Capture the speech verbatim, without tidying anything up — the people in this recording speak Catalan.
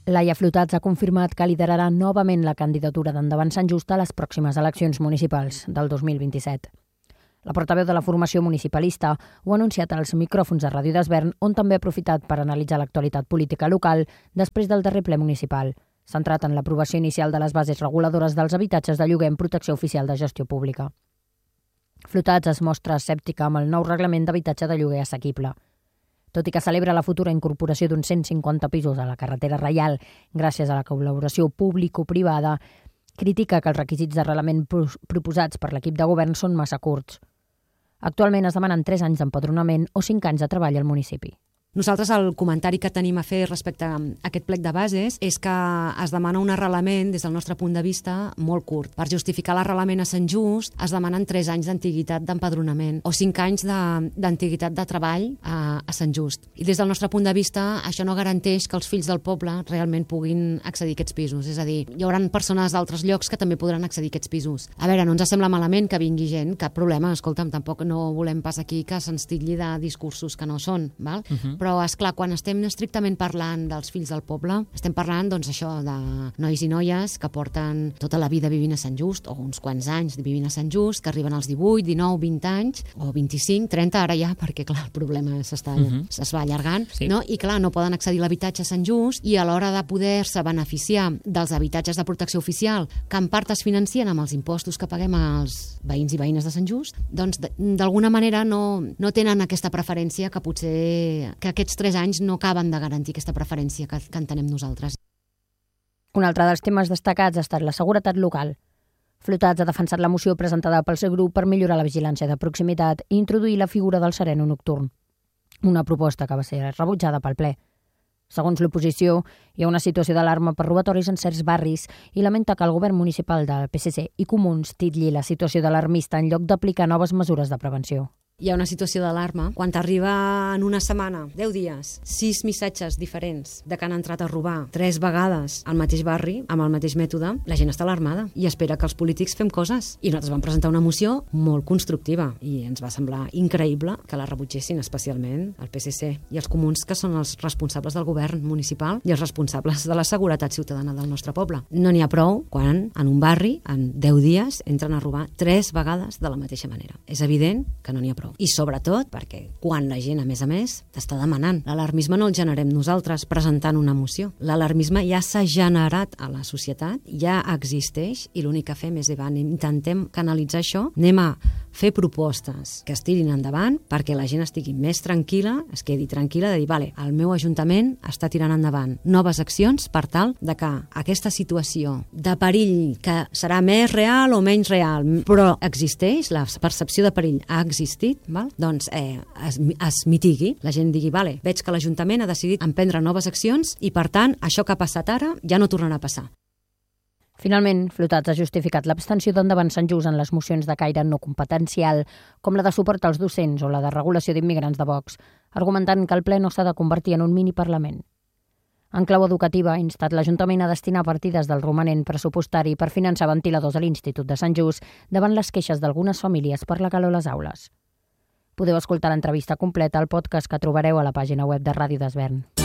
Laia Flotats ha confirmat que liderarà novament la candidatura d'Endavant Sant Just a les pròximes eleccions municipals del dos mil vint-i-set. La portaveu de la formació municipalista ho ha anunciat als micròfons de Ràdio d'Esvern, on també ha aprofitat per analitzar l'actualitat política local després del darrer ple municipal, centrat en l'aprovació inicial de les bases reguladores dels habitatges de lloguer en protecció oficial de gestió pública. Flotats es mostra escèptica amb el nou reglament d'habitatge de lloguer assequible. Tot i que celebra la futura incorporació d'uns cent cinquanta pisos a la carretera Reial gràcies a la col·laboració público-privada, critica que els requisits d'arrelament proposats per l'equip de govern són massa curts. Actualment es demanen tres anys d'empadronament o cinc anys de treball al municipi. Nosaltres el comentari que tenim a fer respecte a aquest plec de bases és que es demana un arrelament, des del nostre punt de vista, molt curt. Per justificar l'arrelament a Sant Just es demanen tres anys d'antiguitat d'empadronament o cinc anys d'antiguitat de, de treball a, a Sant Just. I des del nostre punt de vista això no garanteix que els fills del poble realment puguin accedir a aquests pisos. És a dir, hi haurà persones d'altres llocs que també podran accedir a aquests pisos. A veure, no ens sembla malament que vingui gent, cap problema, escolta'm, tampoc no volem pas aquí que se'ns titlli de discursos que no són, val? Uh-huh. Però, esclar, quan estem estrictament parlant dels fills del poble, estem parlant, doncs, això de nois i noies que porten tota la vida vivint a Sant Just, o uns quants anys vivint a Sant Just, que arriben als divuit, dinou, vint anys, o vint-i-cinc, trenta, ara ja, perquè, clar, el problema s'està, uh-huh. es va allargant, sí. No? I, clar, no poden accedir a l'habitatge a Sant Just, i a l'hora de poder-se beneficiar dels habitatges de protecció oficial, que en part es financien amb els impostos que paguem als veïns i veïnes de Sant Just, doncs, d'alguna manera no, no tenen aquesta preferència que potser que aquests tres anys no acaben de garantir aquesta preferència que, que entenem nosaltres. Un altre dels temes destacats ha estat la seguretat local. Flotats ha defensat la moció presentada pel seu grup per millorar la vigilància de proximitat i introduir la figura del sereno nocturn, una proposta que va ser rebutjada pel ple. Segons l'oposició, hi ha una situació d'alarma per robatoris en certs barris i lamenta que el govern municipal del P S C i Comuns titlli la situació d'alarmista en lloc d'aplicar noves mesures de prevenció. Hi ha una situació d'alarma. Quan t'arriba en una setmana, deu dies, sis missatges diferents de que han entrat a robar tres vegades al mateix barri, amb el mateix mètode, la gent està alarmada i espera que els polítics fem coses. I nosaltres vam presentar una moció molt constructiva i ens va semblar increïble que la rebutgessin, especialment el P S C i els comuns, que són els responsables del govern municipal i els responsables de la seguretat ciutadana del nostre poble. No n'hi ha prou quan en un barri, en deu dies, entren a robar tres vegades de la mateixa manera. És evident que no n'hi ha prou. I sobretot perquè quan la gent, a més a més, t'està demanant. L'alarmisme no el generem nosaltres presentant una moció. L'alarmisme ja s'ha generat a la societat, ja existeix, i l'únic que fem és dir, intentem canalitzar això, anem a fer propostes que es tirin endavant perquè la gent estigui més tranquil·la, es quedi tranquil·la de dir, vale, el meu ajuntament està tirant endavant noves accions per tal de que aquesta situació de perill, que serà més real o menys real, però existeix, la percepció de perill ha existit, val? Doncs eh, es, es mitigui, la gent digui, vale, veig que l'Ajuntament ha decidit emprendre noves accions i, per tant, això que ha passat ara ja no tornarà a passar. Finalment, Flotats ha justificat l'abstenció d'Endavant Sant Just en les mocions de caire no competencial, com la de suport als docents o la de regulació d'immigrants de Vox, argumentant que el ple no s'ha de convertir en un mini-parlament. En clau educativa, ha instat l'Ajuntament a destinar partides del romanent pressupostari per finançar ventiladors a l'Institut de Sant Just davant les queixes d'algunes famílies per la calor a les aules. Podeu escoltar l'entrevista completa al podcast que trobareu a la pàgina web de Ràdio d'Esvern.